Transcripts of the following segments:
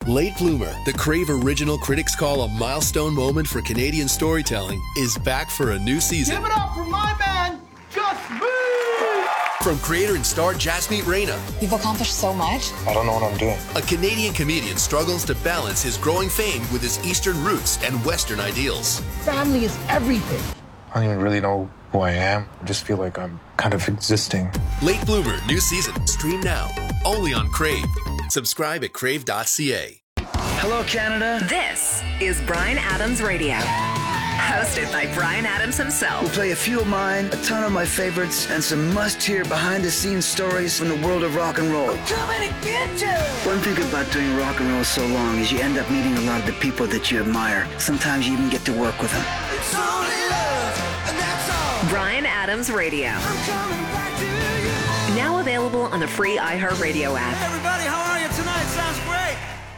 Late Bloomer, the Crave original critics call a milestone moment for Canadian storytelling, is back for a new season. Give it up for my man, Just Me! From creator and star Jasmeet Reyna. You've accomplished so much. I don't know what I'm doing. A Canadian comedian struggles to balance his growing fame with his Eastern roots and Western ideals. Family is everything. I don't even really know who I am. I just feel like I'm kind of existing. Late Bloomer, new season. Stream now. Only on Crave. Subscribe at crave.ca. Hello, Canada. This is Bryan Adams Radio. Hosted by Bryan Adams himself. We'll play a few of mine, a ton of my favorites, and some must-hear behind-the-scenes stories from the world of rock and roll. We're coming to get you! One thing about doing rock and roll so long is you end up meeting a lot of the people that you admire. Sometimes you even get to work with them. It's only love, and that's all. Bryan Adams Radio. I'm coming back to you. Now available on the free iHeartRadio app. Hey, everybody, how are you tonight? Sounds great.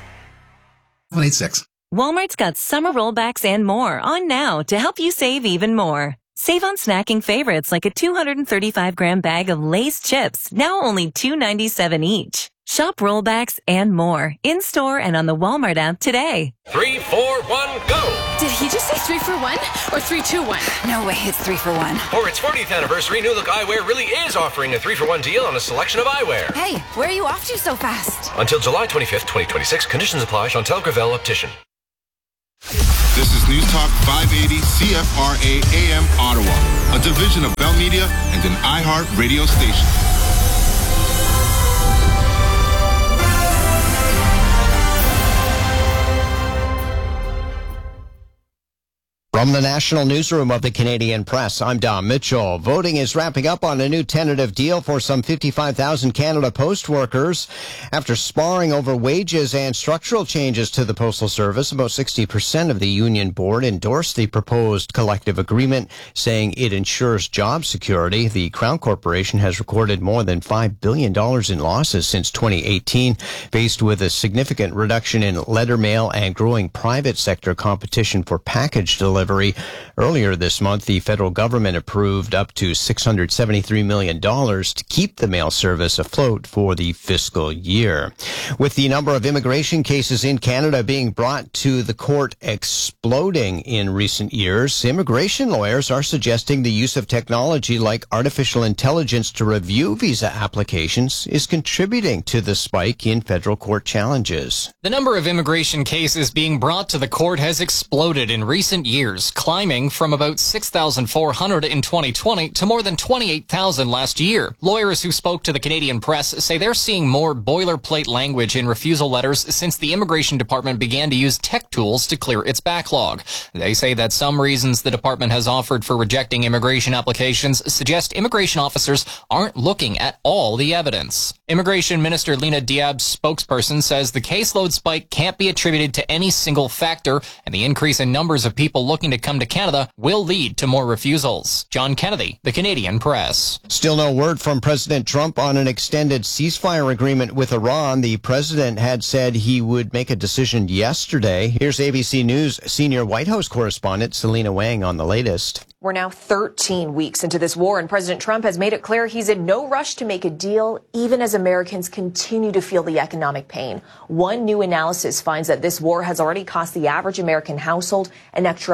186. Walmart's got summer rollbacks and more on now to help you save even more. Save on snacking favorites like a 235-gram bag of Lay's chips, now only $2.97 each. Shop rollbacks and more in-store and on the Walmart app today. 3, 4, 1, go! Did he just say 3 for 1 or 3, 2, 1? No way, it's 3 for 1. For its 40th anniversary, New Look Eyewear really is offering a 3-for-1 deal on a selection of eyewear. Hey, where are you off to so fast? Until July 25th, 2026. Conditions apply. Chantel Gravel, Optician. This is News Talk 580 CFRA AM Ottawa, a division of Bell Media and an iHeart radio station. From the National Newsroom of the Canadian Press, I'm Don Mitchell. Voting is wrapping up on a new tentative deal for some 55,000 Canada Post workers. After sparring over wages and structural changes to the Postal Service, about 60% of the union board endorsed the proposed collective agreement, saying it ensures job security. The Crown Corporation has recorded more than $5 billion in losses since 2018, faced with a significant reduction in letter mail and growing private sector competition for package delivery. Earlier this month, the federal government approved up to $673 million to keep the mail service afloat for the fiscal year. With the number of immigration cases in Canada being brought to the court exploding in recent years, immigration lawyers are suggesting the use of technology like artificial intelligence to review visa applications is contributing to the spike in federal court challenges. The number of immigration cases being brought to the court has exploded in recent years, climbing from about 6,400 in 2020 to more than 28,000 last year. Lawyers who spoke to the Canadian Press say they're seeing more boilerplate language in refusal letters since the Immigration Department began to use tech tools to clear its backlog. They say that some reasons the department has offered for rejecting immigration applications suggest immigration officers aren't looking at all the evidence. Immigration Minister Lena Diab's spokesperson says the caseload spike can't be attributed to any single factor, and the increase in numbers of people looking to come to Canada will lead to more refusals. John Kennedy, the Canadian Press. Still no word from President Trump on an extended ceasefire agreement with Iran. The president had said he would make a decision yesterday. Here's ABC News senior White House correspondent Selena Wang on the latest. We're now 13 weeks into this war, and President Trump has made it clear he's in no rush to make a deal, even as Americans continue to feel the economic pain. One new analysis finds that this war has already cost the average American household an extra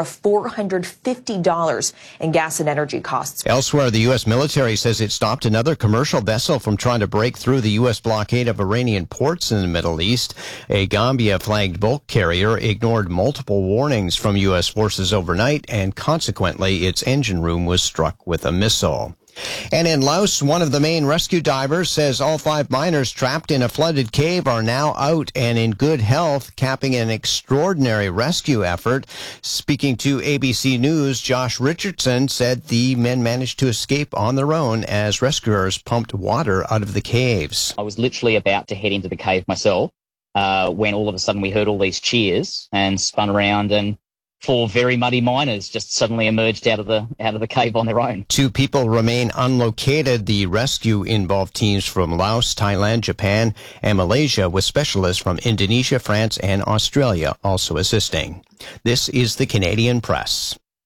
$450 in gas and energy costs. Elsewhere, the U.S. military says it stopped another commercial vessel from trying to break through the U.S. blockade of Iranian ports in the Middle East. A Gambia-flagged bulk carrier ignored multiple warnings from U.S. forces overnight, and consequently, its engine room was struck with a missile. And in Laos, one of the main rescue divers says all 5 miners trapped in a flooded cave are now out and in good health, capping an extraordinary rescue effort. Speaking to ABC News, Josh Richardson said the men managed to escape on their own as rescuers pumped water out of the caves. I was literally about to head into the cave myself when all of a sudden we heard all these cheers and spun around, and 4 very muddy miners just suddenly emerged out of the cave on their own. 2 people remain unlocated. The rescue involved teams from Laos, Thailand, Japan, and Malaysia, with specialists from Indonesia, France, and Australia also assisting. This is the Canadian Press.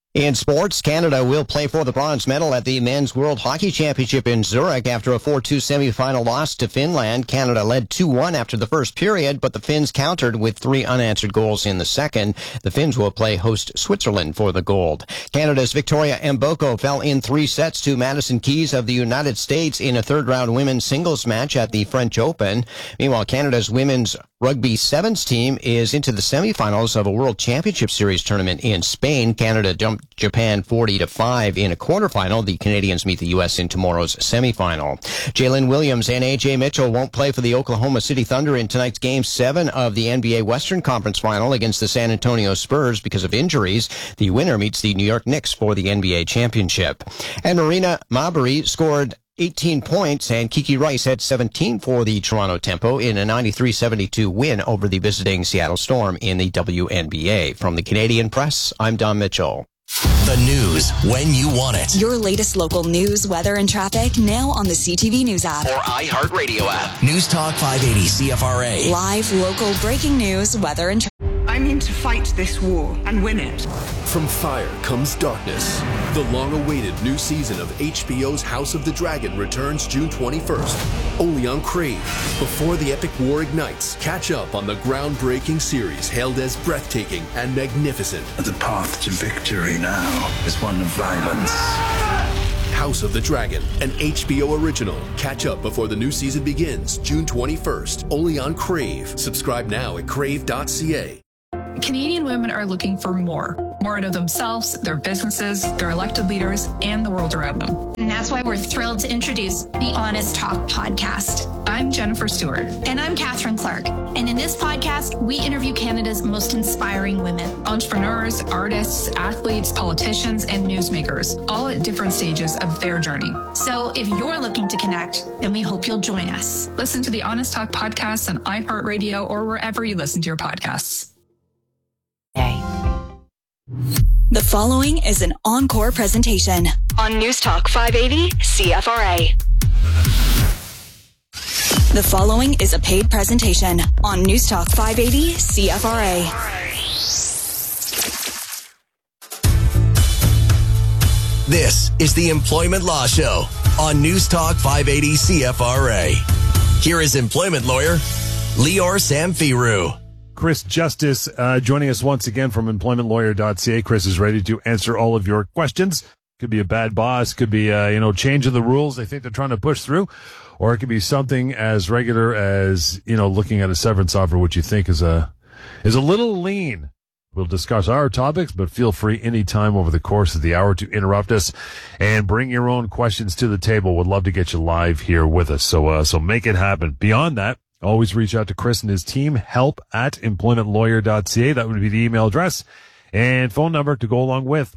In sports, Canada will play for the bronze medal at the Men's World Hockey Championship in Zurich after a 4-2 semifinal loss to Finland. Canada led 2-1 after the first period, but the Finns countered with 3 unanswered goals in the second. The Finns will play host Switzerland for the gold. Canada's Victoria Mboko fell in 3 sets to Madison Keys of the United States in a third-round women's singles match at the French Open. Meanwhile, Canada's women's Rugby Sevens team is into the semifinals of a World Championship Series tournament in Spain. Canada jumped Japan 40-5 in a quarterfinal. The Canadians meet the U.S. in tomorrow's semifinal. Jalen Williams and A.J. Mitchell won't play for the Oklahoma City Thunder in tonight's Game 7 of the NBA Western Conference Final against the San Antonio Spurs because of injuries. The winner meets the New York Knicks for the NBA Championship. And Marina Mabury scored 18 points, and Kiki Rice had 17 for the Toronto Tempo in a 93-72 win over the visiting Seattle Storm in the WNBA. From the Canadian Press, I'm Don Mitchell. The news when you want it. Your latest local news, weather, and traffic now on the CTV News app. Or iHeartRadio app. News Talk 580 CFRA. Live, local, breaking news, weather, and traffic. I'm in to fight this war and win it. From fire comes darkness. The long-awaited new season of HBO's House of the Dragon returns June 21st, only on Crave. Before the epic war ignites, catch up on the groundbreaking series hailed as breathtaking and magnificent. The path to victory now is one of violence. House of the Dragon, an HBO original. Catch up before the new season begins June 21st, only on Crave. Subscribe now at crave.ca. Canadian women are looking for more out of themselves, their businesses, their elected leaders, and the world around them. And that's why we're thrilled to introduce the Honest Talk podcast. I'm Jennifer Stewart. And I'm Catherine Clark. And in this podcast, we interview Canada's most inspiring women. Entrepreneurs, artists, athletes, politicians, and newsmakers, all at different stages of their journey. So if you're looking to connect, then we hope you'll join us. Listen to the Honest Talk podcast on iHeartRadio or wherever you listen to your podcasts. The following is an encore presentation on News Talk 580 CFRA. The following is a paid presentation on News Talk 580 CFRA. This is the Employment Law Show on News Talk 580 CFRA. Here is employment lawyer Lior Samfiru. Chris Justice joining us once again from employmentlawyer.ca. Chris is ready to answer all of your questions. Could be a bad boss, could be change of the rules they think they're trying to push through, or it could be something as regular as looking at a severance offer which you think is a little lean. We'll discuss our topics, but feel free anytime over the course of the hour to interrupt us and bring your own questions to the table. Would love to get you live here with us, so make it happen. Beyond that, always reach out to Chris and his team, help@employmentlawyer.ca. That would be the email address and phone number to go along with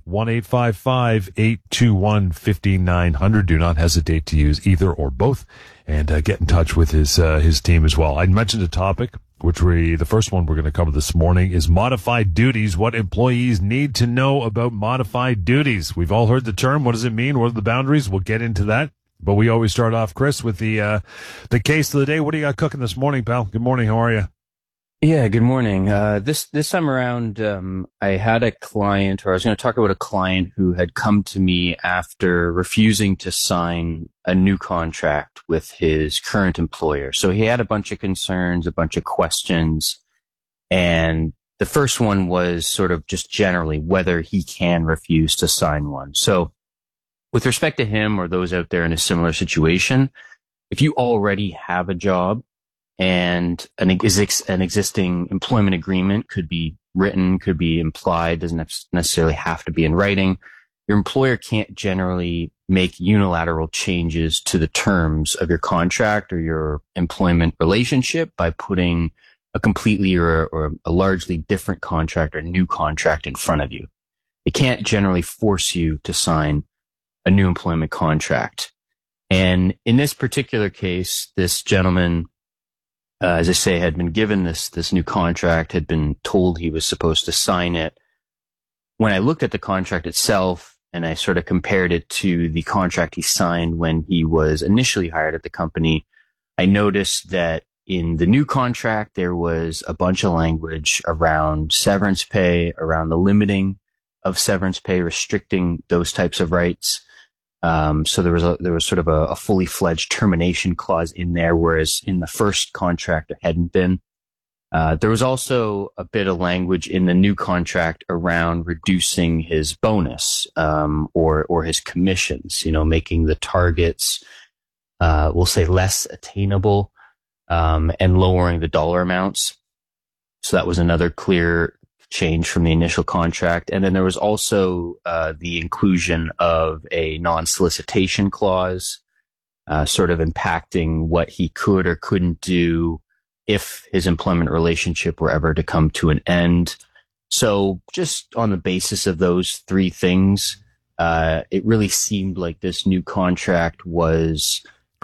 1-855-821-5900. Do not hesitate to use either or both and get in touch with his team as well. I mentioned a topic, the first one we're going to cover this morning is modified duties. What employees need to know about modified duties. We've all heard the term. What does it mean? What are the boundaries? We'll get into that. But we always start off, Chris, with the case of the day. What do you got cooking this morning, pal? Good morning. How are you? Yeah, good morning. This time around, I had a client, or I was going to talk about a client who had come to me after refusing to sign a new contract with his current employer. So he had a bunch of concerns, a bunch of questions, and the first one was sort of just generally whether he can refuse to sign one. So with respect to him or those out there in a similar situation, if you already have a job and an existing employment agreement, could be written, could be implied, doesn't necessarily have to be in writing, your employer can't generally make unilateral changes to the terms of your contract or your employment relationship by putting a completely or a largely different contract or new contract in front of you. It can't generally force you to sign a new employment contract. And in this particular case, this gentleman, as I say, had been given this new contract, had been told he was supposed to sign it. When I looked at the contract itself and I sort of compared it to the contract he signed when he was initially hired at the company, I noticed that in the new contract, there was a bunch of language around severance pay, around the limiting of severance pay, restricting those types of rights. So there was sort of a fully fledged termination clause in there, whereas in the first contract there hadn't been. There was also a bit of language in the new contract around reducing his bonus, or his commissions, making the targets, we'll say less attainable, and lowering the dollar amounts. So that was another clear change from the initial contract. And then there was also, the inclusion of a non-solicitation clause, sort of impacting what he could or couldn't do if his employment relationship were ever to come to an end. So just on the basis of those three things, it really seemed like this new contract was,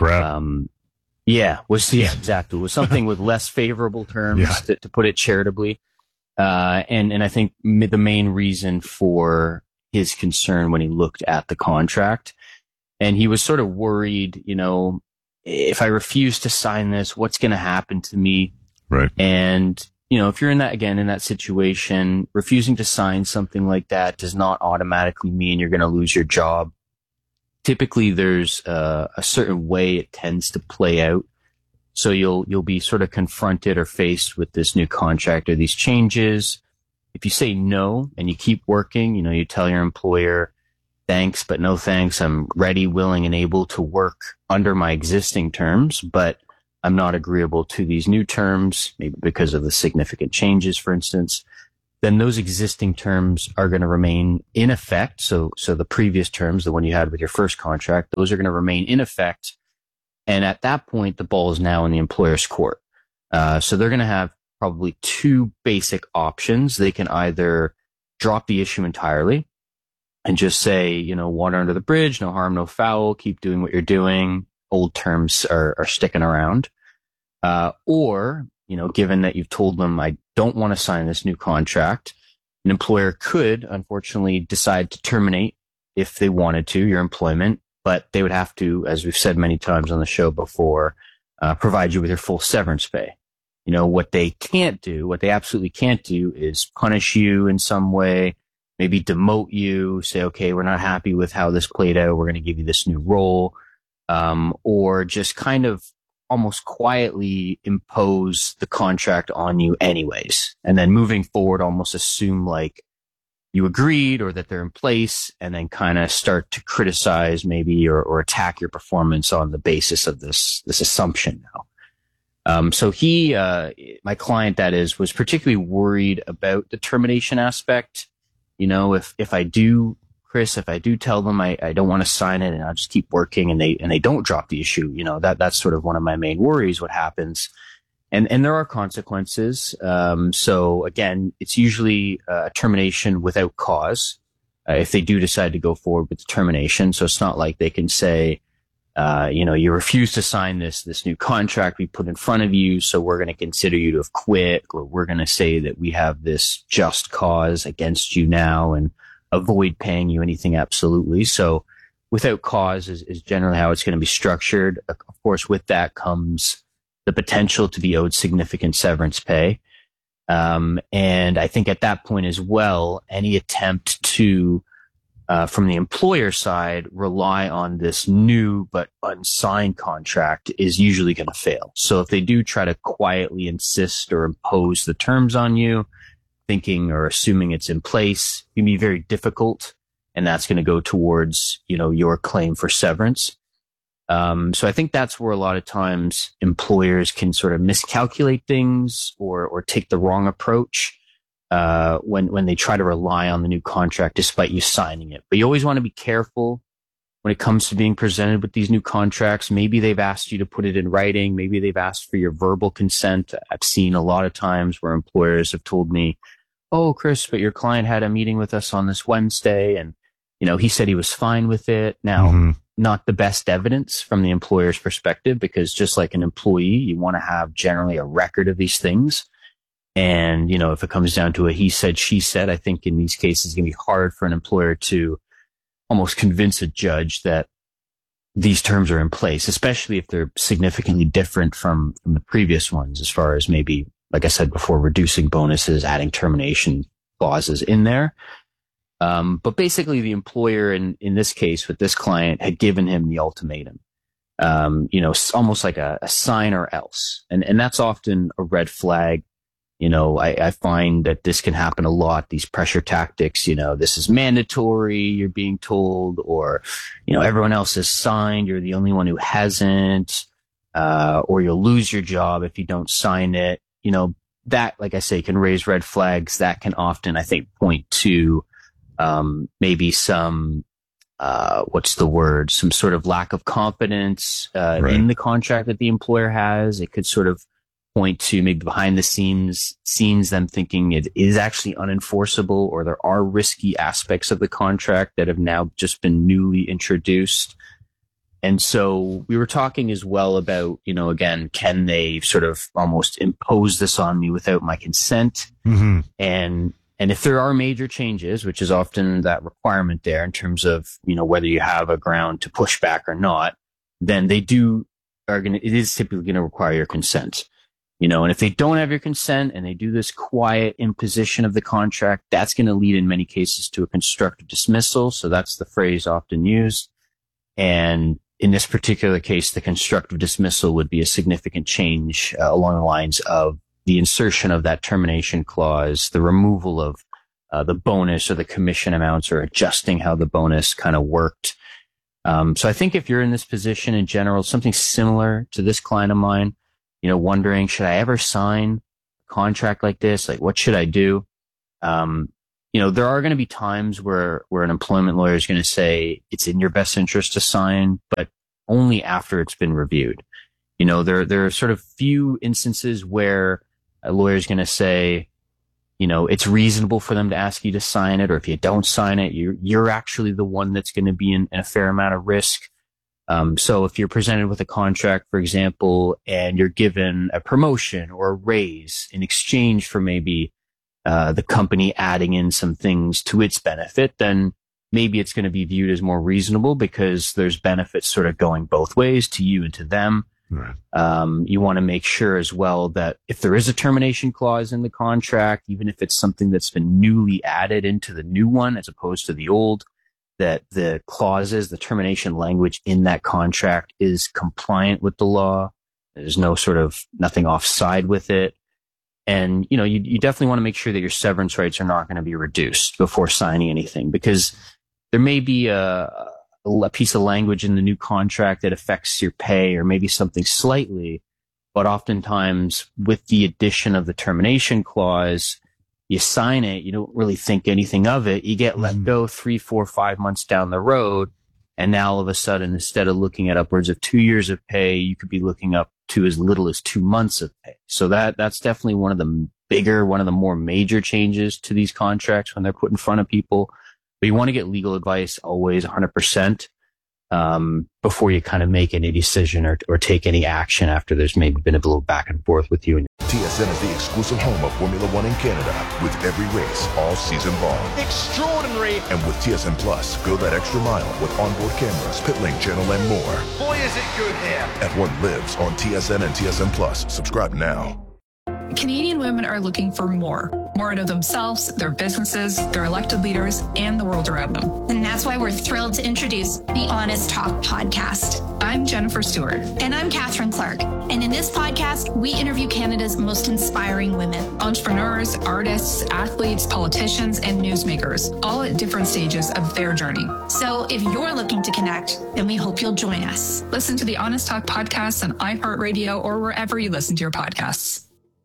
exactly. It was something with less favorable terms, to put it charitably. And I think the main reason for his concern when he looked at the contract, and he was sort of worried, if I refuse to sign this, what's going to happen to me? Right. And, if you're in that situation, refusing to sign something like that does not automatically mean you're going to lose your job. Typically there's a certain way it tends to play out. So you'll be sort of confronted or faced with this new contract or these changes. If you say no and you keep working, you tell your employer, thanks, but no thanks. I'm ready, willing, and able to work under my existing terms, but I'm not agreeable to these new terms, maybe because of the significant changes, for instance. Then those existing terms are going to remain in effect. So the previous terms, the one you had with your first contract, those are going to remain in effect. And at that point, the ball is now in the employer's court. So they're going to have probably two basic options. They can either drop the issue entirely and just say, water under the bridge, no harm, no foul, keep doing what you're doing. Old terms are sticking around. Or, given that you've told them, I don't want to sign this new contract, an employer could, unfortunately, decide to terminate, if they wanted to, your employment. But they would have to, as we've said many times on the show before, provide you with your full severance pay. What they absolutely can't do is punish you in some way, maybe demote you, say, okay, we're not happy with how this played out, we're going to give you this new role, or just kind of almost quietly impose the contract on you anyways. And then moving forward, almost assume like you agreed or that they're in place, and then kind of start to criticize maybe or attack your performance on the basis of this assumption now. So my client that is, was particularly worried about the termination aspect. If I do, Chris, if I do tell them I don't want to sign it and I'll just keep working and they don't drop the issue, that's sort of one of my main worries, what happens. And there are consequences. So again, it's usually a termination without cause, if they do decide to go forward with the termination. So it's not like they can say, you refuse to sign this new contract we put in front of you, so we're going to consider you to have quit, or we're going to say that we have this just cause against you now and avoid paying you anything absolutely. So without cause is generally how it's going to be structured. Of course, with that comes the potential to be owed significant severance pay. And I think at that point as well, any attempt to, from the employer side, rely on this new but unsigned contract is usually going to fail. So if they do try to quietly insist or impose the terms on you, thinking or assuming it's in place, it can be very difficult. And that's going to go towards, your claim for severance. So I think that's where a lot of times employers can sort of miscalculate things or take the wrong approach, when they try to rely on the new contract despite you signing it. But you always want to be careful when it comes to being presented with these new contracts. Maybe they've asked you to put it in writing. Maybe they've asked for your verbal consent. I've seen a lot of times where employers have told me, oh, Chris, but your client had a meeting with us on this Wednesday and, he said he was fine with it. Now, not the best evidence from the employer's perspective, because just like an employee, you want to have generally a record of these things. And, if it comes down to a he said, she said, I think in these cases, it's going to be hard for an employer to almost convince a judge that these terms are in place, especially if they're significantly different from the previous ones, as far as maybe, like I said before, reducing bonuses, adding termination clauses in there. But basically the employer in this case with this client had given him the ultimatum. Almost like a sign or else. And that's often a red flag. I find that this can happen a lot, these pressure tactics, this is mandatory, you're being told, or, everyone else has signed, you're the only one who hasn't, or you'll lose your job if you don't sign it. That, like I say, can raise red flags. That can often, I think, point to, maybe some, some sort of lack of confidence, Right. in the contract that the employer has. It could sort of point to maybe behind the scenes them thinking it is actually unenforceable, or there are risky aspects of the contract that have now just been newly introduced. And so we were talking as well about, again, can they sort of almost impose this on me without my consent? Mm-hmm. And if there are major changes, which is often that requirement there in terms of, whether you have a ground to push back or not, then it is typically going to require your consent. And if they don't have your consent and they do this quiet imposition of the contract, that's going to lead in many cases to a constructive dismissal. So that's the phrase often used. And in this particular case, the constructive dismissal would be a significant change along the lines of the insertion of that termination clause, the removal of the bonus or the commission amounts, or adjusting how the bonus kind of worked. So I think if you're in this position in general, something similar to this client of mine, wondering, should I ever sign a contract like this? Like, what should I do? There are going to be times where an employment lawyer is going to say it's in your best interest to sign, but only after it's been reviewed. There are sort of few instances where a lawyer is going to say, it's reasonable for them to ask you to sign it, or if you don't sign it, you're actually the one that's going to be in a fair amount of risk. So if you're presented with a contract, for example, and you're given a promotion or a raise in exchange for maybe the company adding in some things to its benefit, then maybe it's going to be viewed as more reasonable because there's benefits sort of going both ways, to you and to them. Right. You want to make sure as well that if there is a termination clause in the contract, even if it's something that's been newly added into the new one as opposed to the old, that the clauses, the termination language in that contract is compliant with the law. There's no sort of nothing offside with it. And, you definitely want to make sure that your severance rights are not going to be reduced before signing anything, because there may be a piece of language in the new contract that affects your pay, or maybe something slightly, but oftentimes with the addition of the termination clause, you sign it, you don't really think anything of it. You get let go 3, 4, 5 months down the road. And now all of a sudden, instead of looking at upwards of 2 years of pay, you could be looking up to as little as 2 months of pay. So that's definitely one of the more major changes to these contracts when they're put in front of people. But you want to get legal advice always 100%, before you kind of make any decision or take any action after there's maybe been a little back and forth with you. TSN is the exclusive home of Formula One in Canada, with every race all season long. Extraordinary. And with TSN Plus, go that extra mile with onboard cameras, pit lane channel, and more. Boy, is it good here. F1 lives on TSN and TSN Plus. Subscribe now. Canadian women are looking for more out of themselves, their businesses, their elected leaders, and the world around them. And that's why we're thrilled to introduce the Honest Talk podcast. I'm Jennifer Stewart. And I'm Catherine Clark. And in this podcast, we interview Canada's most inspiring women. Entrepreneurs, artists, athletes, politicians, and newsmakers, all at different stages of their journey. So if you're looking to connect, then we hope you'll join us. Listen to the Honest Talk podcast on iHeartRadio or wherever you listen to your podcasts.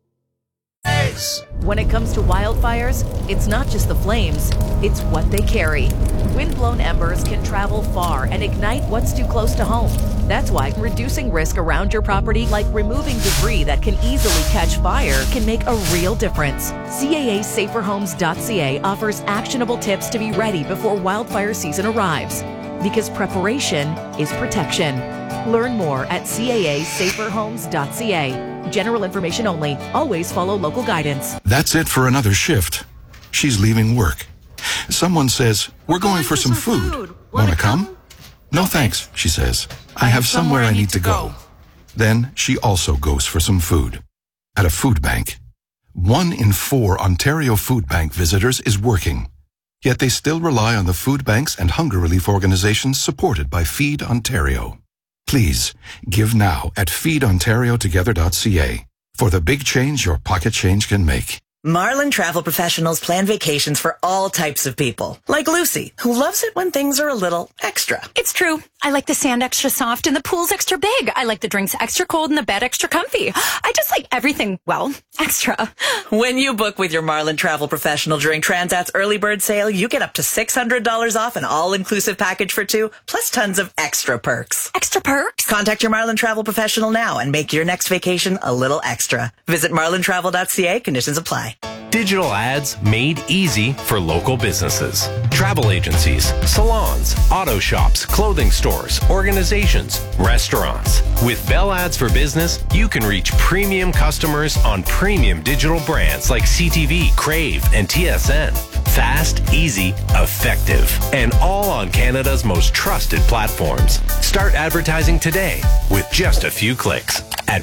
When it comes to wildfires, it's not just the flames, it's what they carry. Wind-blown embers can travel far and ignite what's too close to home. That's why reducing risk around your property, like removing debris that can easily catch fire, can make a real difference. CAASaferHomes.ca offers actionable tips to be ready before wildfire season arrives. Because preparation is protection. Learn more at CAASaferHomes.ca. General information only. Always follow local guidance. That's it for another shift. She's leaving work. Someone says, "We're going for some food. Wanna come?" "No thanks," she says. "I have somewhere I need to go." Then she also goes for some food. At a food bank. 1 in 4 Ontario Food Bank visitors is working. Yet they still rely on the food banks and hunger relief organizations supported by Feed Ontario. Please, give now at feedontariotogether.ca for the big change your pocket change can make. Marlin Travel Professionals plan vacations for all types of people. Like Lucy, who loves it when things are a little extra. It's true. I like the sand extra soft and the pool's extra big. I like the drinks extra cold and the bed extra comfy. I just like everything, well, extra. When you book with your Marlin Travel Professional during Transat's early bird sale, you get up to $600 off an all-inclusive package for two, plus tons of extra perks. Extra perks? Contact your Marlin Travel Professional now and make your next vacation a little extra. Visit marlintravel.ca. Conditions apply. Digital ads made easy for local businesses. Travel agencies, salons, auto shops, clothing stores, organizations, restaurants. With Bell Ads for Business, you can reach premium customers on premium digital brands like CTV, Crave, and TSN. Fast, easy, effective, and all on Canada's most trusted platforms. Start advertising today with just a few clicks at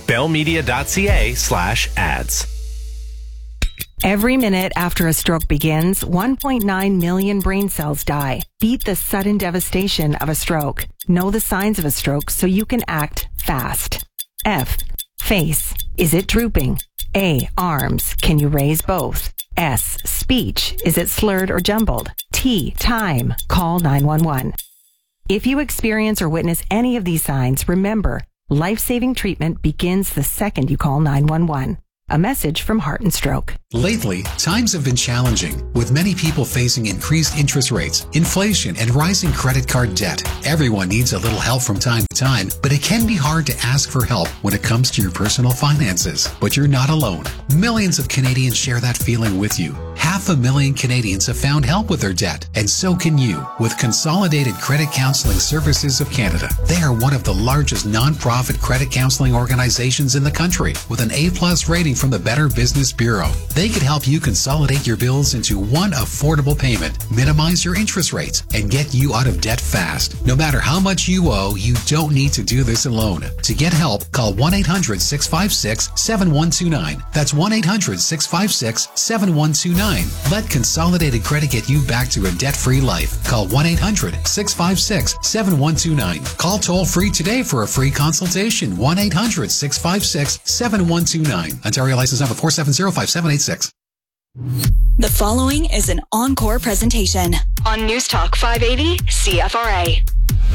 bellmedia.ca/ads. Every minute after a stroke begins, 1.9 million brain cells die. Beat the sudden devastation of a stroke. Know the signs of a stroke so you can act fast. F. Face. Is it drooping? A. Arms. Can you raise both? S. Speech. Is it slurred or jumbled? T. Time. Call 911. If you experience or witness any of these signs, remember, life-saving treatment begins the second you call 911. A message from Heart and Stroke. Lately, times have been challenging, with many people facing increased interest rates, inflation, and rising credit card debt. Everyone needs a little help from time to time, but it can be hard to ask for help when it comes to your personal finances. But you're not alone. Millions of Canadians share that feeling with you. 500,000 Canadians have found help with their debt, and so can you with Consolidated Credit Counseling Services of Canada. They are one of the largest non-profit credit counseling organizations in the country, with an A+ rating from the Better Business Bureau. They could help you consolidate your bills into one affordable payment, minimize your interest rates, and get you out of debt fast. No matter how much you owe, you don't need to do this alone. To get help, call 1-800-656-7129. That's 1-800-656-7129. Let Consolidated Credit get you back to a debt-free life. Call 1-800-656-7129. Call toll-free today for a free consultation. 1-800-656-7129. Ontario license number 4705786. The following is an encore presentation on News Talk 580 CFRA.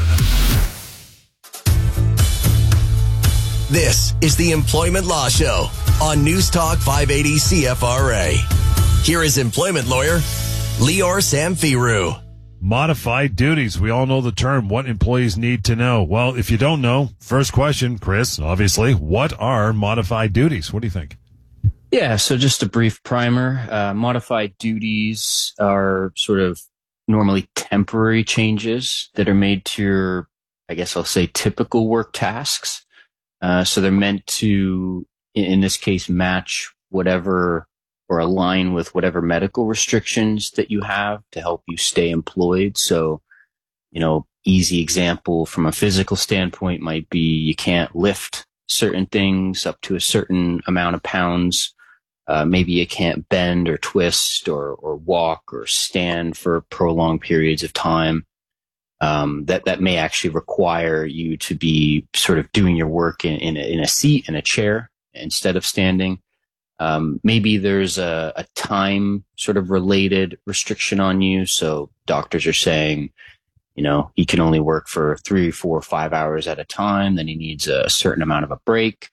This is the Employment Law Show on News Talk 580 CFRA. Here is employment lawyer Lior Samfiru. Modified duties. We all know the term. What employees need to know. Well, if you don't know, first question, Chris, obviously, what are modified duties? What do you think? Yeah, so just a brief primer. Modified duties are sort of normally temporary changes that are made to your, I guess I'll say, typical work tasks. So they're meant to, in this case, match whatever or align with whatever medical restrictions that you have to help you stay employed. So, easy example from a physical standpoint might be you can't lift certain things up to a certain amount of pounds. Maybe you can't bend or twist or walk or stand for prolonged periods of time. That may actually require you to be sort of doing your work in a seat, in a chair, instead of standing. Maybe there's a time sort of related restriction on you. So doctors are saying, he can only work for 3, 4, 5 hours at a time. Then he needs a certain amount of a break.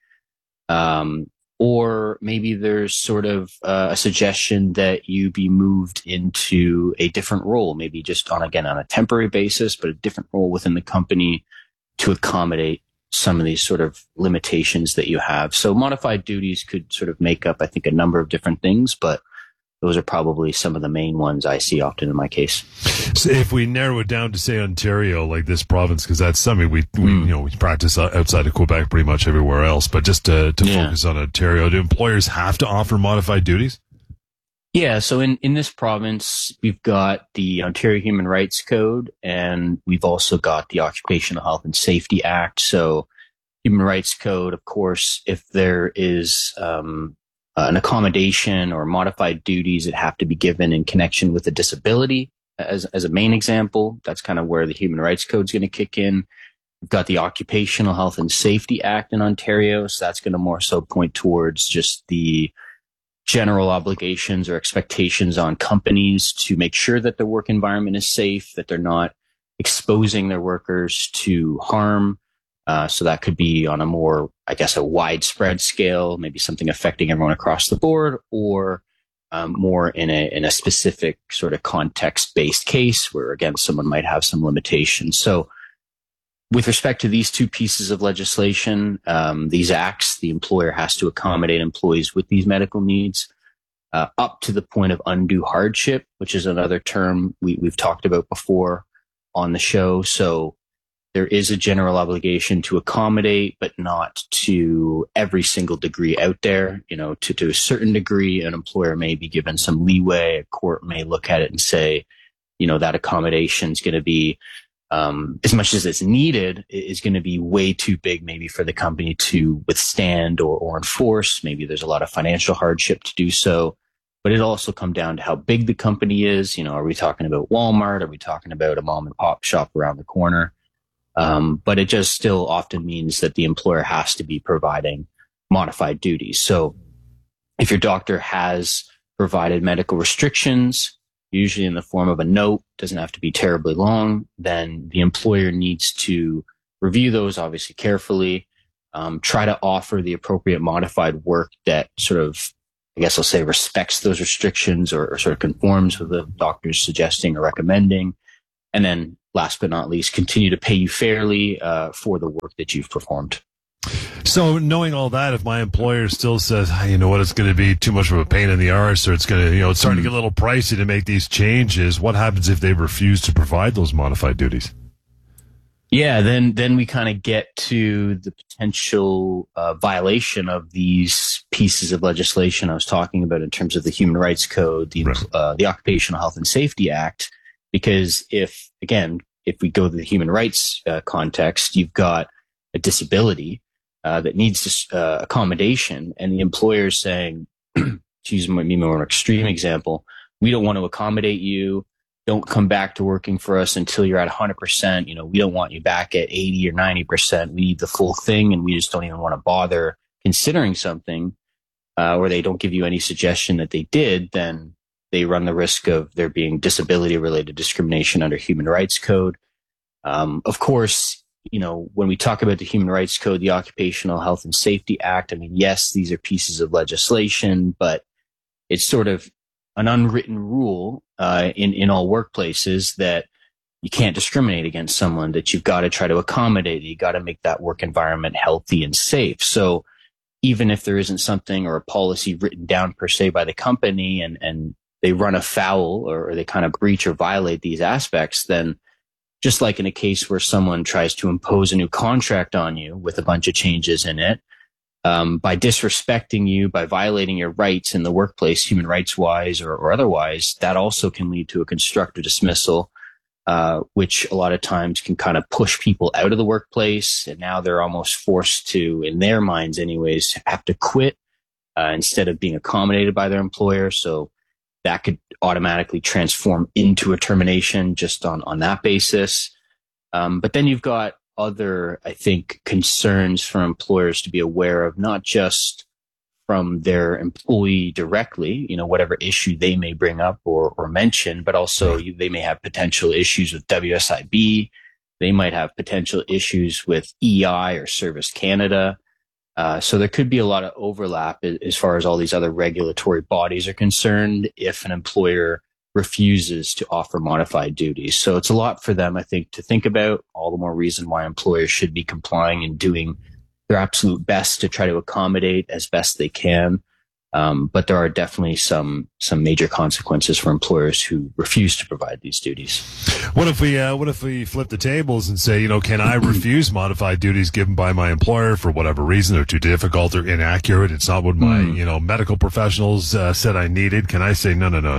Or maybe there's sort of a suggestion that you be moved into a different role, maybe just on a temporary basis, but a different role within the company to accommodate some of these sort of limitations that you have. So modified duties could sort of make up, I think, a number of different things, but those are probably some of the main ones I see often in my case. So if we narrow it down to, say, Ontario, like this province, because that's something we practice outside of Quebec pretty much everywhere else, but just to focus on Ontario, do employers have to offer modified duties? Yeah, so in this province, we've got the Ontario Human Rights Code, and we've also got the Occupational Health and Safety Act. So Human Rights Code, of course, if there is an accommodation or modified duties that have to be given in connection with a disability, as a main example. That's kind of where the Human Rights Code is going to kick in. We've got the Occupational Health and Safety Act in Ontario, so that's going to more so point towards just the general obligations or expectations on companies to make sure that the work environment is safe, that they're not exposing their workers to harm. So that could be on a more, I guess, a widespread scale, maybe something affecting everyone across the board, or more in a specific sort of context-based case where, again, someone might have some limitations. So with respect to these two pieces of legislation, these acts, the employer has to accommodate employees with these medical needs up to the point of undue hardship, which is another term we've talked about before on the show. So there is a general obligation to accommodate, but not to every single degree out there. You know, to a certain degree, an employer may be given some leeway. A court may look at it and say, you know, that accommodation is going to be, as much as it's needed, is going to be way too big maybe for the company to withstand or enforce. Maybe there's a lot of financial hardship to do so. But it'll also come down to how big the company is. You know, are we talking about Walmart? Are we talking about a mom and pop shop around the corner? But it just still often means that the employer has to be providing modified duties. So if your doctor has provided medical restrictions, usually in the form of a note, doesn't have to be terribly long, then the employer needs to review those obviously carefully, try to offer the appropriate modified work that sort of, I guess I'll say, respects those restrictions or sort of conforms with the doctor's suggesting or recommending. And then last but not least, continue to pay you fairly for the work that you've performed. So knowing all that, if my employer still says, you know what, it's going to be too much of a pain in the arse, or it's going to, you know, it's starting to get a little pricey to make these changes, what happens if they refuse to provide those modified duties? Yeah, then we kind of get to the potential violation of these pieces of legislation I was talking about in terms of the Human Rights Code, the Occupational Health and Safety Act, because if we go to the human rights context, you've got a disability that needs accommodation, and the employer is saying, to use maybe more extreme example, we don't want to accommodate you. Don't come back to working for us until you're at 100%. You know, we don't want you back at 80 or 90%. We need the full thing, and we just don't even want to bother considering something, or they don't give you any suggestion that they did, then they run the risk of there being disability-related discrimination under Human Rights Code. Of course, you know, when we talk about the Human Rights Code, the Occupational Health and Safety Act, I mean, yes, these are pieces of legislation, but it's sort of an unwritten rule in all workplaces that you can't discriminate against someone, that you've got to try to accommodate, you got to make that work environment healthy and safe. So even if there isn't something or a policy written down per se by the company and they run afoul or they kind of breach or violate these aspects, then just like in a case where someone tries to impose a new contract on you with a bunch of changes in it, by disrespecting you, by violating your rights in the workplace, human rights wise or otherwise, that also can lead to a constructive dismissal, which a lot of times can kind of push people out of the workplace. And now they're almost forced to, in their minds anyways, have to quit instead of being accommodated by their employer. So that could automatically transform into a termination just on that basis. But then you've got other, I think, concerns for employers to be aware of, not just from their employee directly, you know, whatever issue they may bring up or mention, but also they may have potential issues with WSIB. They might have potential issues with EI or Service Canada. So there could be a lot of overlap as far as all these other regulatory bodies are concerned if an employer refuses to offer modified duties. So it's a lot for them, I think, to think about. All the more reason why employers should be complying and doing their absolute best to try to accommodate as best they can. But there are definitely some major consequences for employers who refuse to provide these duties. What if we flip the tables and say, you know, can I refuse modified duties given by my employer for whatever reason? They're too difficult or inaccurate. It's not what my, you know, medical professionals said I needed. Can I say, no,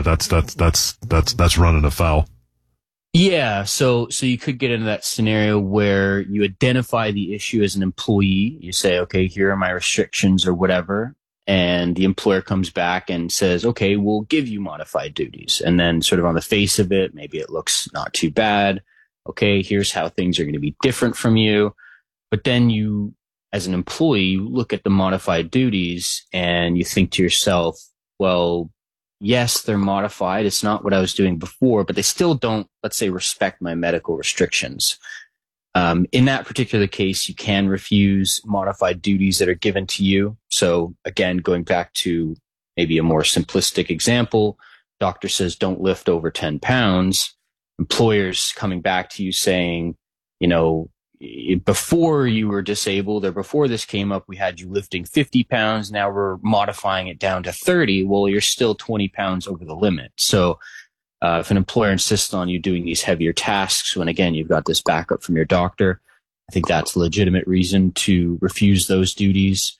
that's running afoul? Yeah. So you could get into that scenario where you identify the issue as an employee. You say, okay, here are my restrictions or whatever. and the employer comes back and says, okay, we'll give you modified duties. And then sort of on the face of it, maybe it looks not too bad. Okay, here's how things are going to be different from you. But then you, as an employee, you look at the modified duties and you think to yourself, well, yes, they're modified. It's not what I was doing before, but they still don't, let's say, respect my medical restrictions. In that particular case, you can refuse modified duties that are given to you. So again, going back to maybe a more simplistic example, doctor says don't lift over 10 pounds. Employers coming back to you saying, you know, before you were disabled or before this came up, we had you lifting 50 pounds. Now we're modifying it down to 30. Well, you're still 20 pounds over the limit. So if an employer insists on you doing these heavier tasks, when again, you've got this backup from your doctor, I think that's a legitimate reason to refuse those duties.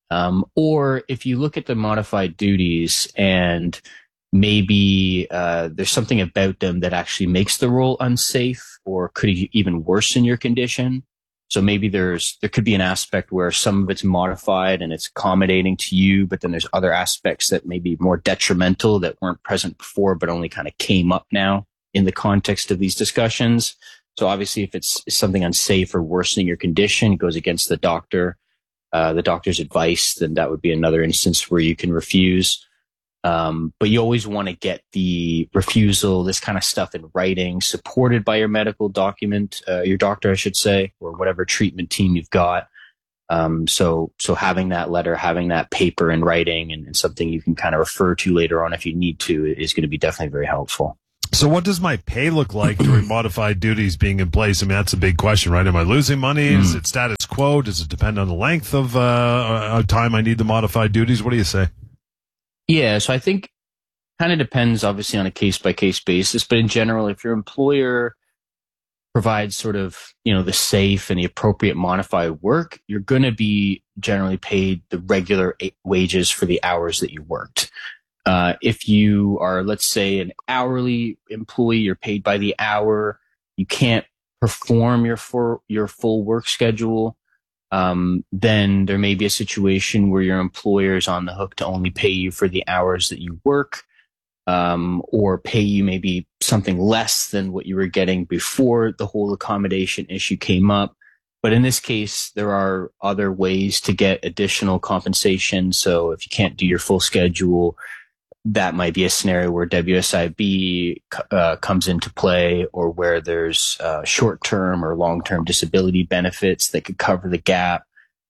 Or if you look at the modified duties and maybe there's something about them that actually makes the role unsafe or could even worsen your condition. So maybe there could be an aspect where some of it's modified and it's accommodating to you, but then there's other aspects that may be more detrimental that weren't present before, but only kind of came up now in the context of these discussions. So obviously if it's something unsafe or worsening your condition, it goes against the doctor's advice, then that would be another instance where you can refuse. But you always want to get the refusal, this kind of stuff in writing, supported by your medical document, your doctor, I should say, or whatever treatment team you've got. So having that letter, having that paper in writing and something you can kind of refer to later on if you need to is going to be definitely very helpful. So what does my pay look like during modified duties being in place? I mean, that's a big question, right? Am I losing money? Is it status quo? Does it depend on the length of time I need the modified duties? What do you say? Yeah, so I think kind of depends obviously on a case-by-case basis, but in general, if your employer provides sort of, you know, the safe and the appropriate modified work, you're going to be generally paid the regular wages for the hours that you worked. If you are, let's say, an hourly employee, you're paid by the hour, you can't perform your full work schedule, then there may be a situation where your employer is on the hook to only pay you for the hours that you work, or pay you maybe something less than what you were getting before the whole accommodation issue came up. But in this case, there are other ways to get additional compensation. So if you can't do your full schedule, that might be a scenario where WSIB comes into play, or where there's short-term or long-term disability benefits that could cover the gap.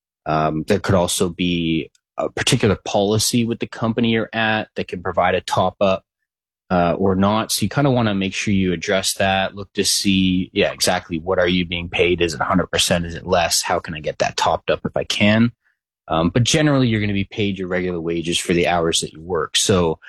There could also be a particular policy with the company you're at that can provide a top-up or not. So you kind of want to make sure you address that, look to see, yeah, exactly what are you being paid? Is it 100%? Is it less? How can I get that topped up if I can? But generally, you're going to be paid your regular wages for the hours that you work. So,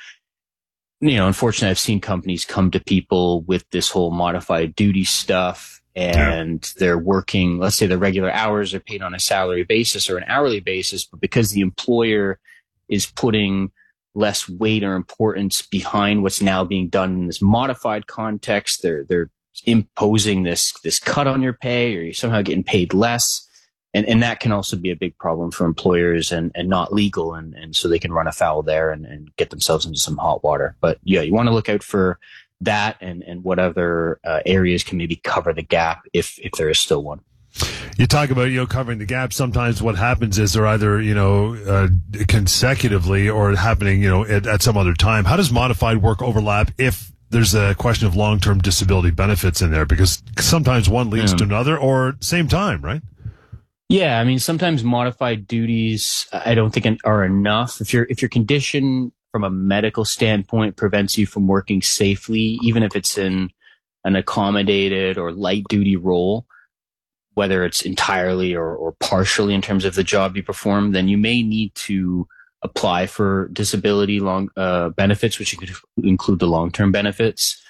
you know, unfortunately, I've seen companies come to people with this whole modified duty stuff, and they're working, let's say the regular hours are paid on a salary basis or an hourly basis, but because the employer is putting less weight or importance behind what's now being done in this modified context, they're imposing this cut on your pay, or you're somehow getting paid less. And that can also be a big problem for employers and not legal. And so they can run afoul there and get themselves into some hot water. But yeah, you want to look out for that and what other areas can maybe cover the gap if there is still one. You talk about, you know, covering the gap. Sometimes what happens is they're either, you know, consecutively or happening, you know, at some other time. How does modified work overlap if there's a question of long-term disability benefits in there? Because sometimes one leads to another, or same time, right? Yeah, I mean, sometimes modified duties, I don't think are enough. If your condition from a medical standpoint prevents you from working safely, even if it's in an accommodated or light duty role, whether it's entirely or partially in terms of the job you perform, then you may need to apply for disability benefits, which could include the long-term benefits.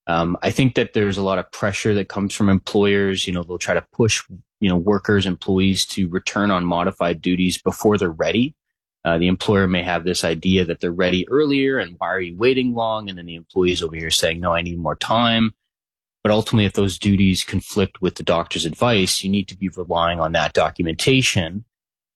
I think that there's a lot of pressure that comes from employers. You know, they'll try to push, you know, workers, employees to return on modified duties before they're ready. The employer may have this idea that they're ready earlier, and why are you waiting long? And then the employee's over here saying, no, I need more time. But ultimately, if those duties conflict with the doctor's advice, you need to be relying on that documentation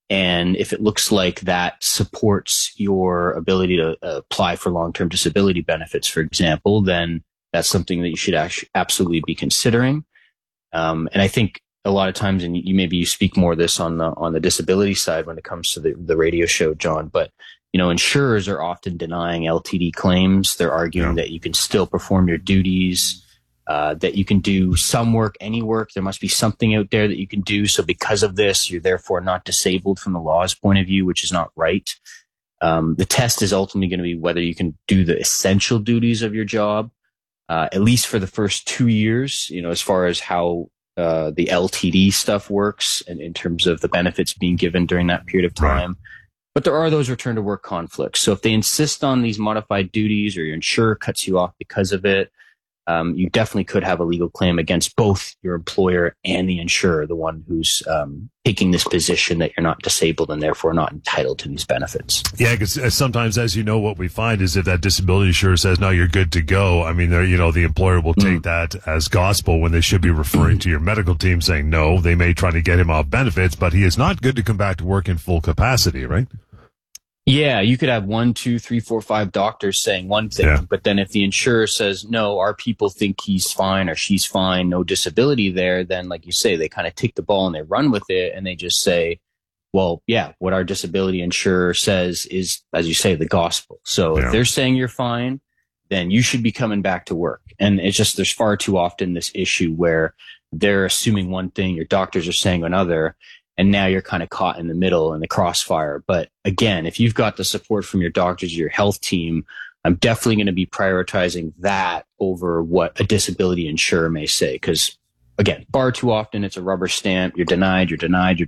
And if it looks like that supports your ability to apply for long-term disability benefits, for example, then that's something that you should absolutely be considering. And I think a lot of times, and you speak more of this on the disability side when it comes to the radio show, John, but insurers are often denying LTD claims. They're arguing that you can still perform your duties, that you can do some work, any work. There must be something out there that you can do. So because of this, you're therefore not disabled from the law's point of view, which is not right. The test is ultimately going to be whether you can do the essential duties of your job, at least for the first 2 years, as far as how the LTD stuff works and in terms of the benefits being given during that period of time. Right. But there are those return to work conflicts. So if they insist on these modified duties or your insurer cuts you off because of it, you definitely could have a legal claim against both your employer and the insurer, the one who's taking this position that you're not disabled and therefore not entitled to these benefits. Yeah, because sometimes, as you know, what we find is if that disability insurer says, no, you're good to go, I mean, the employer will take that as gospel when they should be referring to your medical team saying, no, they may try to get him off benefits, but he is not good to come back to work in full capacity, right? Yeah, you could have 1, 2, 3, 4, 5 doctors saying one thing, but then if the insurer says, no, our people think he's fine or she's fine, no disability there, then like you say, they kind of take the ball and they run with it and they just say, well, yeah, what our disability insurer says is, as you say, the gospel. So if they're saying you're fine, then you should be coming back to work. And it's just, there's far too often this issue where they're assuming one thing, your doctors are saying another, and now you're kind of caught in the middle in the crossfire. But again, if you've got the support from your doctors, your health team, I'm definitely going to be prioritizing that over what a disability insurer may say. Because again, far too often it's a rubber stamp. You're denied, you're denied, you're